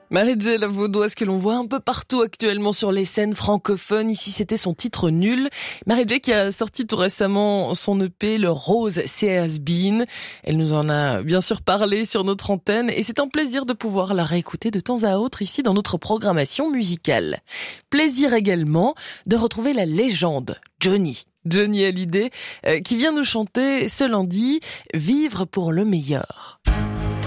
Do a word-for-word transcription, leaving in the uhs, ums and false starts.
Marie-J, la vaudoise que l'on voit un peu partout actuellement sur les scènes francophones. Ici, c'était son titre Nul. Marie-J qui a sorti tout récemment son E P, Le Rose, c'est Has Been. Elle nous en a bien sûr parlé sur notre antenne et c'est un plaisir de pouvoir la réécouter de temps à autre ici dans notre programmation musicale. Plaisir également de retrouver la légende Johnny. Johnny Hallyday, euh, qui vient nous chanter ce lundi « Vivre pour le meilleur ».